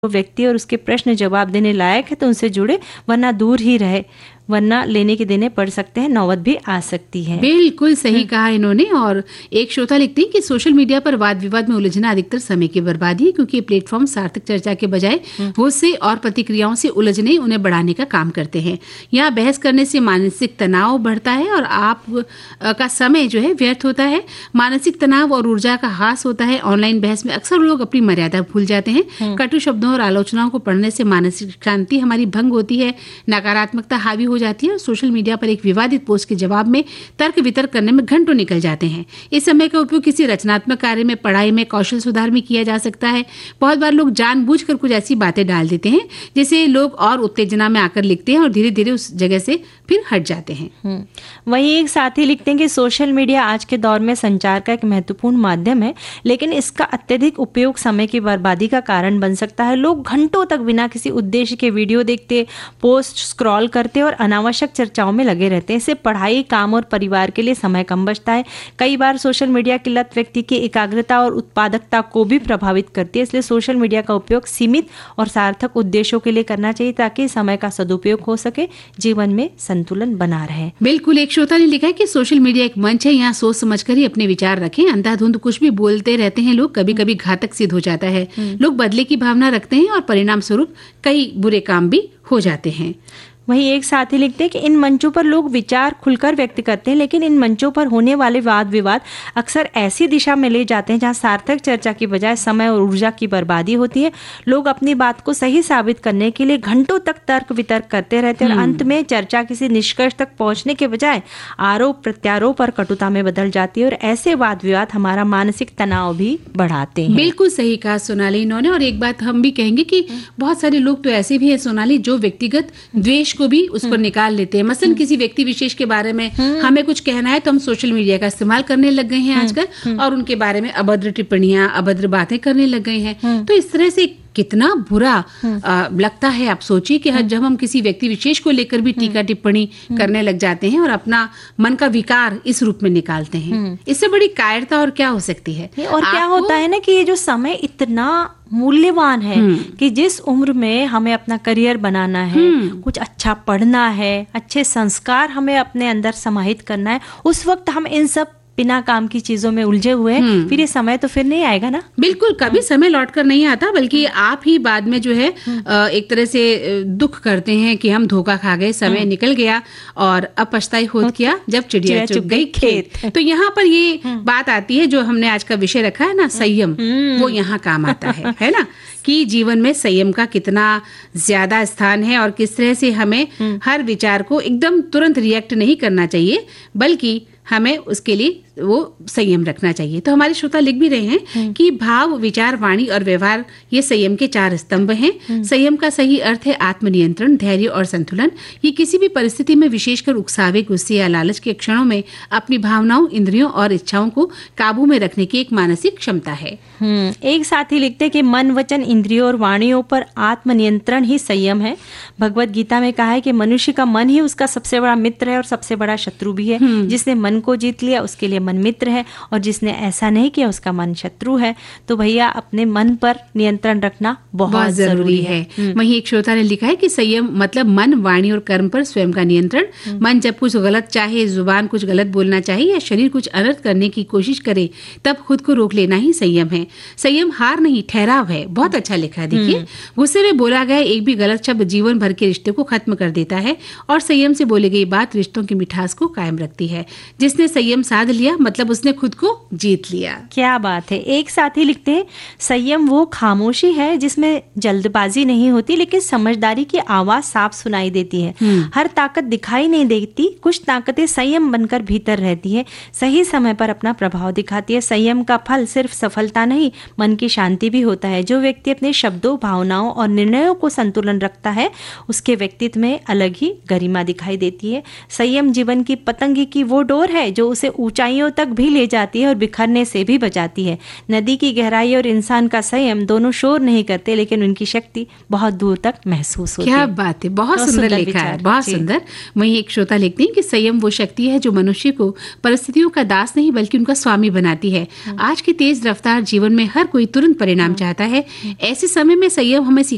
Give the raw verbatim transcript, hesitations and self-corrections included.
व्यक्ति और उसके प्रश्न जवाब देने लायक है तो उनसे जुड़े, वरना दूर ही रहे, वरना लेने के देने पड़ सकते हैं, नौबत भी आ सकती है। बिल्कुल सही कहा इन्होंने। और एक श्रोता लिखते हैं कि सोशल मीडिया पर वाद विवाद में उलझना अधिकतर समय की बर्बादी है, क्योंकि ये प्लेटफॉर्म सार्थक चर्चा के बजाय गुस्से और प्रतिक्रियाओं से उलझने उन्हें बढ़ाने का काम करते हैं। यहाँ बहस करने से मानसिक तनाव बढ़ता है और आप का समय जो है व्यर्थ होता है। मानसिक तनाव और ऊर्जा का ह्रास होता है। ऑनलाइन बहस में अक्सर लोग अपनी मर्यादा भूल जाते हैं। कटु शब्दों और आलोचनाओं को पढ़ने से मानसिक शांति हमारी भंग होती है, नकारात्मकता हावी हो जाती है और सोशल मीडिया पर एक विवादित पोस्ट के जवाब में तर्क वितर्क करने में घंटों निकल जाते हैं। इस समय का उपयोग किसी रचनात्मक कार्य में, पढ़ाई में, कौशल सुधार में किया जा सकता है। बहुत बार लोग जानबूझकर कुछ ऐसी बातें डाल देते हैं जिसे लोग और उत्तेजना में आकर लिखते हैं और धीरे धीरे उस जगह से फिर हट जाते हैं। वहीं एक साथी लिखते हैं कि सोशल मीडिया आज के दौर में संचार का एक महत्वपूर्ण माध्यम है, लेकिन इसका अत्यधिक उपयोग समय की बर्बादी का कारण बन सकता है। लोग घंटों तक बिना किसी उद्देश्य के वीडियो देखते, पोस्ट स्क्रॉल करते और अनावश्यक चर्चाओं में लगे रहते हैं। इससे पढ़ाई, काम और परिवार के लिए समय कम बचता है। कई बार सोशल मीडिया की लत व्यक्ति की एकाग्रता और उत्पादकता को भी प्रभावित करती है। इसलिए सोशल मीडिया का उपयोग सीमित और सार्थक उद्देश्यों के लिए करना चाहिए, ताकि समय का सदुपयोग हो सके, जीवन में संतुलन बना रहे। बिल्कुल। एक श्रोता ने लिखा है कि सोशल मीडिया एक मंच है, यहाँ सोच समझकर ही अपने विचार रखें। अंधाधुंध कुछ भी बोलते रहते हैं लोग, कभी कभी घातक सिद्ध हो जाता है। लोग बदले की भावना रखते हैं और परिणाम स्वरूप कई बुरे काम भी हो जाते हैं। वहीं एक साथी लिखते हैं कि इन मंचों पर लोग विचार खुलकर व्यक्त करते हैं, लेकिन इन मंचों पर होने वाले वाद विवाद अक्सर ऐसी दिशा में ले जाते हैं जहां सार्थक चर्चा की बजाय समय और ऊर्जा की बर्बादी होती है। लोग अपनी बात को सही साबित करने के लिए घंटों तक तर्क वितर्क करते रहते हैं और अंत में चर्चा किसी निष्कर्ष तक पहुंचने के बजाय आरोप प्रत्यारोप और कटुता में बदल जाती है और ऐसे वाद विवाद हमारा मानसिक तनाव भी बढ़ाते हैं। बिल्कुल सही कहा सोनाली इन्होंने। और एक बात हम भी कहेंगे कि बहुत सारे लोग तो ऐसे भी है सोनाली, जो व्यक्तिगत द्वेष को भी उस पर निकाल लेते हैं। मसलन किसी व्यक्ति विशेष के बारे में हमें कुछ कहना है तो हम सोशल मीडिया का इस्तेमाल करने लग गए हैं आजकल और उनके बारे में अभद्र टिप्पणियां, अभद्र बातें करने लग गए हैं। तो इस तरह से कितना बुरा आ, लगता है। आप सोचिए कि जब हम किसी व्यक्ति विशेष को लेकर भी टीका टिप्पणी करने लग जाते हैं और अपना मन का विकार इस रूप में निकालते हैं, इससे बड़ी कायरता और क्या हो सकती है। और क्या होता है ना कि ये जो समय इतना मूल्यवान है कि जिस उम्र में हमें अपना करियर बनाना है, कुछ अच्छा पढ़ना है, अच्छे संस्कार हमें अपने अंदर समाहित करना है, उस वक्त हम इन सब बिना काम की चीजों में उलझे हुए हैं। फिर ये समय तो फिर नहीं आएगा ना। बिल्कुल, कभी समय लौट कर नहीं आता, बल्कि आप ही बाद में जो है एक तरह से दुख करते हैं कि हम धोखा खा गए, समय निकल गया और अब पछताई होत किया जब चिड़िया चुग गई खेत। तो यहाँ पर ये बात आती है जो हमने आज का विषय रखा है ना, संयम, वो यहाँ काम आता है, है ना, कि जीवन में संयम का कितना ज्यादा स्थान है और किस तरह से हमें हर विचार को एकदम तुरंत रिएक्ट नहीं करना चाहिए, बल्कि हमें उसके लिए वो संयम रखना चाहिए। तो हमारे श्रोता लिख भी रहे हैं कि भाव, विचार, वाणी और व्यवहार ये संयम के चार स्तंभ हैं। संयम का सही अर्थ है आत्मनियंत्रण, धैर्य और संतुलन। ये किसी भी परिस्थिति में, विशेषकर उकसावे, गुस्से या लालच के क्षणों में अपनी भावनाओं, इंद्रियों और इच्छाओं को काबू में रखने की एक मानसिक क्षमता है। एक साथी लिखते हैं कि मन, वचन, इंद्रियों और वाणियों पर आत्मनियंत्रण ही संयम है। भगवत गीता में कहा है कि मनुष्य का मन ही उसका सबसे बड़ा मित्र है और सबसे बड़ा शत्रु भी है। जिसने मन को जीत लिया उसके लिए मन मित्र है और जिसने ऐसा नहीं किया उसका मन शत्रु है। तो भैया अपने मन पर नियंत्रण रखना बहुत, बहुत जरूरी है, है। वहीं एक श्रोता ने लिखा है कि संयम मतलब मन, वाणी और कर्म पर स्वयं का नियंत्रण। मन जब कुछ गलत चाहे, जुबान कुछ गलत बोलना चाहिए या शरीर कुछ अनर्थ करने की कोशिश करे, तब खुद को रोक लेना ही संयम है। संयम हार नहीं, ठहराव है। बहुत अच्छा लिखा है। देखिए, गुस्से में बोला गया एक भी गलत शब्द जीवन भर के रिश्ते को खत्म कर देता है और संयम से बोली गई बात रिश्तों की मिठास को कायम रखती है। जिसने संयम साध लिया मतलब उसने खुद को जीत लिया। क्या बात है। एक साथी लिखते हैं, संयम वो खामोशी है जिसमें जल्दबाजी नहीं होती, लेकिन समझदारी की आवाज साफ सुनाई देती है। हर ताकत दिखाई नहीं देती, कुछ ताकतें संयम बनकर भीतर रहती है, सही समय पर अपना प्रभाव दिखाती है। संयम का फल सिर्फ सफलता नहीं, मन की शांति भी होता है। जो व्यक्ति अपने शब्दों, भावनाओं और निर्णयों को संतुलन रखता है, उसके व्यक्तित्व में अलग ही गरिमा दिखाई देती है। संयम जीवन की पतंग की वो डोर है जो उसे ऊंचाइयों तक भी ले जाती है और बिखरने से भी बचाती है। नदी की गहराई और इंसान का संयम दोनों शोर नहीं करते, लेकिन उनकी शक्ति बहुत दूर तक महसूस होती है। क्या बात है, बहुत सुंदर लिखा है, बहुत सुंदर। वहीं एक श्रोता लिखते हैं कि संयम वो शक्ति है जो मनुष्य को परिस्थितियों का दास नहीं बल्कि उनका स्वामी बनाती है। आज के तेज रफ्तार जीवन में हर कोई तुरंत परिणाम चाहता है। ऐसे समय में संयम हमें